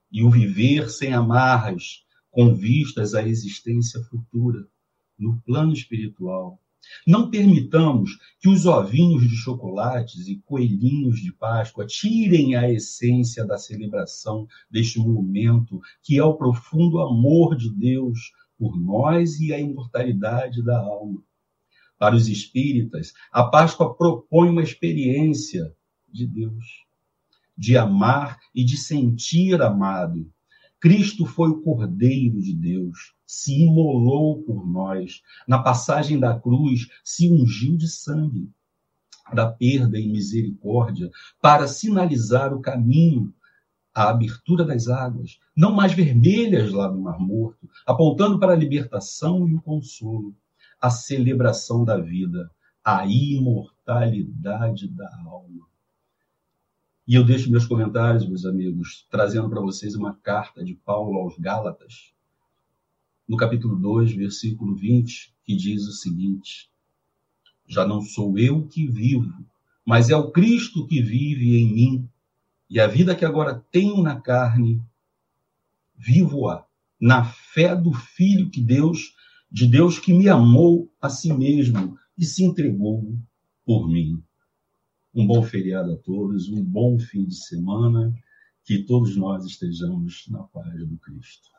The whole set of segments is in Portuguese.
e o viver sem amarras, com vistas à existência futura, no plano espiritual. Não permitamos que os ovinhos de chocolates e coelhinhos de Páscoa tirem a essência da celebração deste momento, que é o profundo amor de Deus por nós e a imortalidade da alma. Para os espíritas, a Páscoa propõe uma experiência de Deus, de amar e de sentir amado. Cristo foi o Cordeiro de Deus, se imolou por nós. Na passagem da cruz, se ungiu de sangue, da perda e misericórdia, para sinalizar o caminho, a abertura das águas, não mais vermelhas lá no Mar Morto, apontando para a libertação e o consolo, a celebração da vida, a imortalidade da alma. E eu deixo meus comentários, meus amigos, trazendo para vocês uma carta de Paulo aos Gálatas, no capítulo 2, versículo 20, que diz o seguinte: já não sou eu que vivo, mas é o Cristo que vive em mim, e a vida que agora tenho na carne, vivo-a na fé do Filho de Deus que me amou a si mesmo e se entregou por mim. Um bom feriado a todos, um bom fim de semana, que todos nós estejamos na paz do Cristo.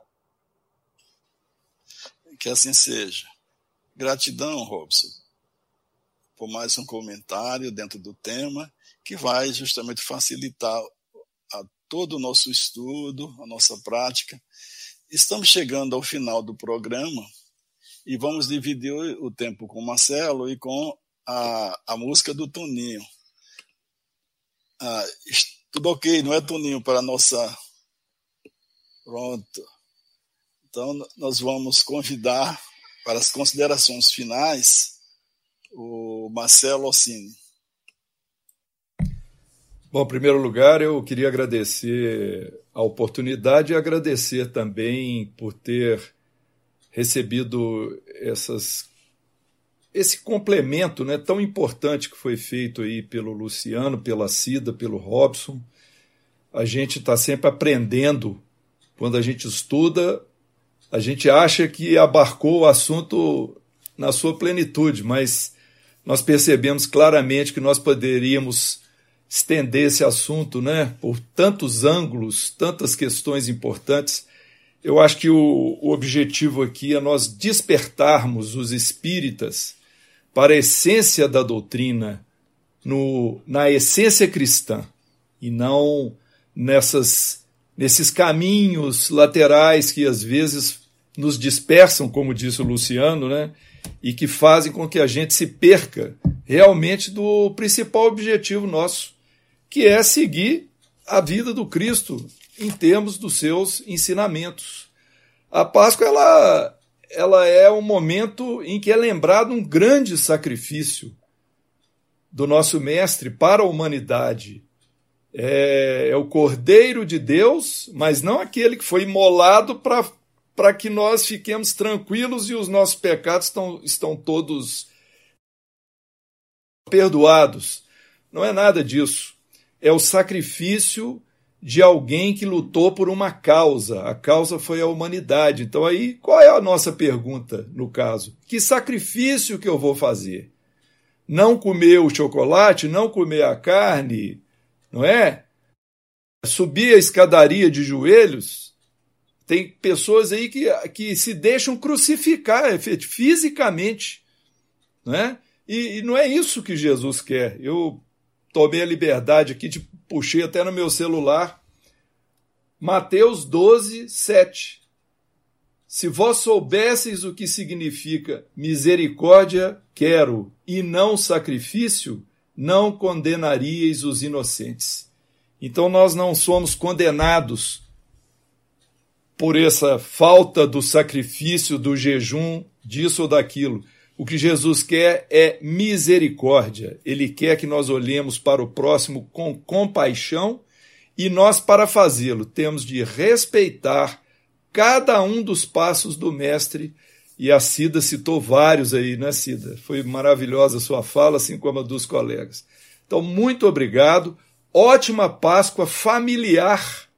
Que assim seja. Gratidão, Robson, por mais um comentário dentro do tema, que vai justamente facilitar a todo o nosso estudo, a nossa prática. Estamos chegando ao final do programa e vamos dividir o tempo com o Marcelo e com a música do Toninho. Tudo ok, não é, Toninho, para a nossa... Pronto. Então, nós vamos convidar para as considerações finais o Marcelo Ossini. Bom, em primeiro lugar, eu queria agradecer a oportunidade e agradecer também por ter recebido esse complemento, né, tão importante que foi feito aí pelo Luciano, pela Cida, pelo Robson. A gente está sempre aprendendo. Quando a gente estuda, a gente acha que abarcou o assunto na sua plenitude, mas nós percebemos claramente que nós poderíamos estender esse assunto, né, por tantos ângulos, tantas questões importantes. Eu acho que o objetivo aqui é nós despertarmos os espíritas para a essência da doutrina, na essência cristã, e não nesses caminhos laterais que às vezes nos dispersam, como disse o Luciano, né, e que fazem com que a gente se perca realmente do principal objetivo nosso, que é seguir a vida do Cristo em termos dos seus ensinamentos. A Páscoa ela é um momento em que é lembrado um grande sacrifício do nosso Mestre para a humanidade. É o Cordeiro de Deus, mas não aquele que foi imolado para que nós fiquemos tranquilos e os nossos pecados estão todos perdoados. Não é nada disso. É o sacrifício de alguém que lutou por uma causa. A causa foi a humanidade. Então aí, qual é a nossa pergunta no caso? Que sacrifício que eu vou fazer? Não comer o chocolate, não comer a carne, não é? Subir a escadaria de joelhos? Tem pessoas aí que se deixam crucificar fisicamente, não é? E não é isso que Jesus quer. Eu tomei a liberdade aqui, puxei até no meu celular, Mateus 12, 7. Se vós soubesseis o que significa misericórdia, quero, e não sacrifício, não condenaríeis os inocentes. Então nós não somos condenados por essa falta do sacrifício, do jejum, disso ou daquilo. O que Jesus quer é misericórdia. Ele quer que nós olhemos para o próximo com compaixão e nós, para fazê-lo, temos de respeitar cada um dos passos do Mestre. E a Cida citou vários aí, né, Cida? Foi maravilhosa a sua fala, assim como a dos colegas. Então, muito obrigado. Ótima Páscoa familiar